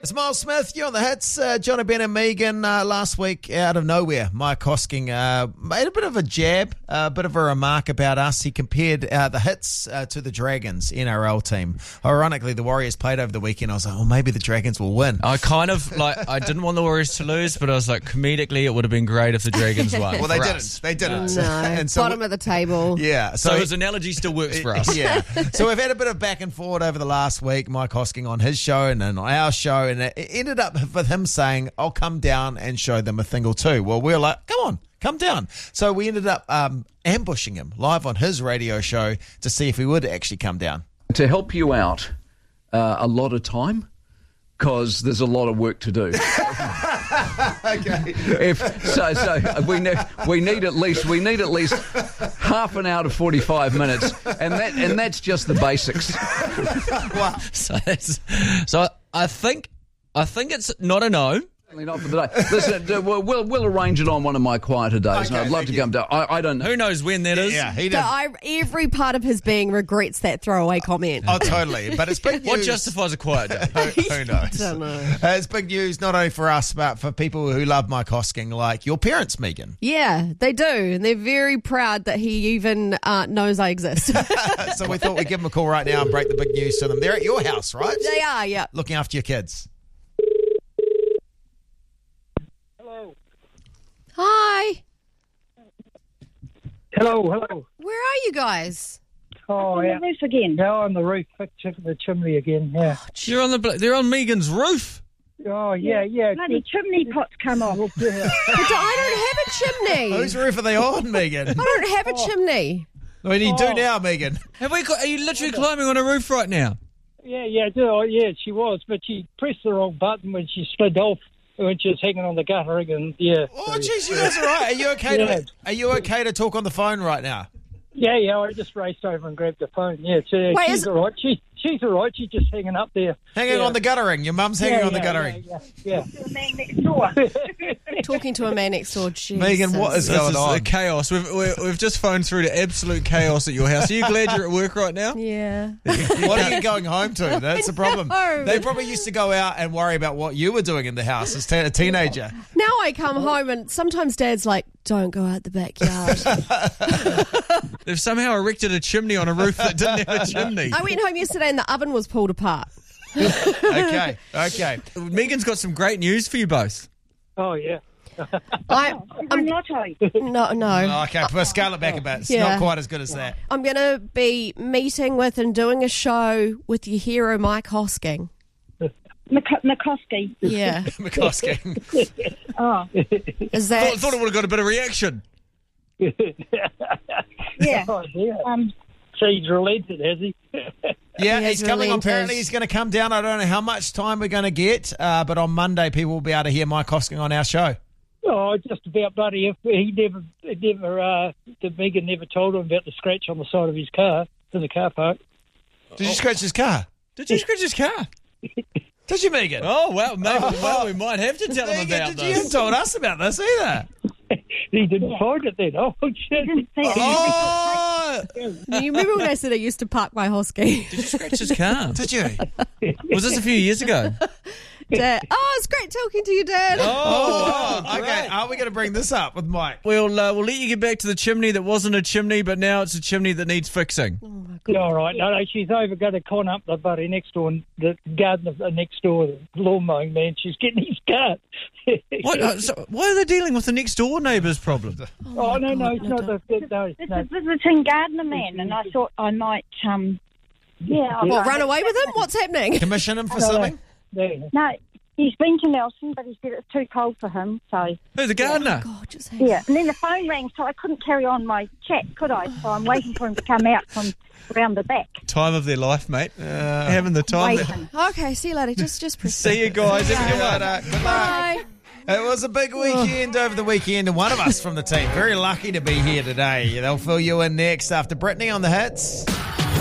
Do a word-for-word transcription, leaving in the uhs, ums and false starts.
It's Miles Smith. You're on the hits. Uh, Johnny Ben and Megan uh, last week out of nowhere. Mike Hosking uh, made a bit of a jab, a uh, bit of a remark about us. He compared uh, the hits uh, to the Dragons N R L team. Ironically, the Warriors played over the weekend. I was like, oh, maybe the Dragons will win. I kind of like. I didn't want the Warriors to lose, but I was like, comedically, it would have been great if the Dragons won. Well, they for didn't. us. They didn't. No, and so bottom we, of the table. Yeah. So, So, his analogy still works for us. Yeah. So we've had a bit of back and forward over the last week. Mike Hosking on his show and then on our show, and it ended up with him saying, I'll come down and show them a thing or two. Well, we were like, come on, come down. So we ended up um, ambushing him live on his radio show to see if he would actually come down. To help you out uh, a lot of time, because there's a lot of work to do. Okay. If so, so we need we need at least we need at least half an hour to forty-five minutes, and that and that's just the basics. So, that's, so I think I think it's not a no. Not for the day. Listen, uh, we'll, we'll we'll arrange it on one of my quieter days. Okay, and I'd love to thank come down. I, I don't know. Who knows when that is? Yeah, he So did. I, every part of his being regrets that throwaway comment. Oh, totally. But it's big news. What justifies a quiet day? Who, who knows? Don't know. Uh, it's big news not only for us, but for people who love Mike Hosking, like your parents, Megan. Yeah, they do. And they're very proud that he even uh, knows I exist. So we thought we'd give them a call right now and break the big news to them. They're at your house, right? They are, yeah. Looking after your kids. Hi. Hello, hello. Where are you guys? Oh, on yeah. the roof again. Now on the roof, fixing the chimney again. Yeah. You're on the. They're on Megan's roof. Oh, yeah, yeah. Bloody chimney pots come off. Yeah. But I don't have a chimney. Whose roof are they on, Megan? I don't have a chimney. I mean, you do now, Megan. Have we? Got, are you literally climbing on a roof right now? Yeah, yeah, do. Oh, yeah, she was, but she pressed the wrong button when she slid off when she was hanging on the guttering, and yeah. Oh, so- jeez, you guys are right. Are you okay? Yeah. To, are you okay to talk on the phone right now? Yeah, yeah, I just raced over and grabbed the phone. Yeah, so Wait, she's is- all right. She, she's all right. She's just hanging up there. Hanging yeah. on the guttering. Your mum's hanging yeah, on the yeah, guttering. Yeah, yeah, The man next door. yeah. Talking to a man next door. Jesus. Megan, what is This going is on? a chaos. We've we're, we've just phoned through to absolute chaos at your house. Are you glad you're at work right now? Yeah. What are you going home to? That's the problem. know. They probably used to go out and worry about what you were doing in the house as te- a teenager. Now I come home and sometimes Dad's like, don't go out the backyard. They've somehow erected a chimney on a roof that didn't have a chimney. I went home yesterday and the oven was pulled apart. Okay, okay. Megan's got some great news for you both. Oh, yeah. I, I'm lotto. no, no. Oh, okay, but scale it back a bit. It's Yeah. not quite as good as that. I'm going to be meeting with and doing a show with your hero, Mike Hosking. Mc- McCoskey. Yeah. McCoskey. Oh, Is that... Thought, thought it would have got a bit of reaction. yeah. Oh, yeah. Um, So he's relented, has he? Yeah, He he's has coming on. relented. Apparently, he's going to come down. I don't know how much time we're going to get, uh, but on Monday, people will be able to hear Mike Hosking on our show. Oh, just about bloody. If he never, he never, uh, the Megan never told him about the scratch on the side of his car in the car park. Did you scratch his car? Did you scratch his car? Did you, Megan? Oh, well, maybe, well, we might have to tell him Megan, about did you haven't this. told us about this either? He didn't find it then. Oh shit! didn't see it. Oh, You remember when I said I used to park my Hosking? Did you scratch his car? did you? Was this a few years ago? Dad. Oh, it's great talking to you, Dad. Oh, wow, okay. great. Are we going to bring this up with Mike? We'll, uh, we'll let you get back to the chimney that wasn't a chimney, but now it's a chimney that needs fixing. Yeah, all right. No, no, she's over going to con up the buddy next door, the gardener next door, the lawn mowing man. She's getting his car. What? Uh, so why are they dealing with the next door neighbour's problem? Oh, no, no, it's not the. No, It's no. a visiting gardener man, and I thought I might, um, yeah. What, I- run away with him? What's happening? Commission him for No, no, something? no. No, he's been to Nelson, but he said it's too cold for him, so, Who, the gardener? God, just hang yeah. And then the phone rang, so I couldn't carry on my chat, could I? So I'm waiting for him to come out from around the back. Time of their life, mate. Having the time. Waiting. Okay, see you later. Just, just press. See you guys. Have a good one. Good luck. Bye. It was a big weekend over the weekend, and one of us from the team very lucky to be here today. They'll fill you in next after Brittany on the hits.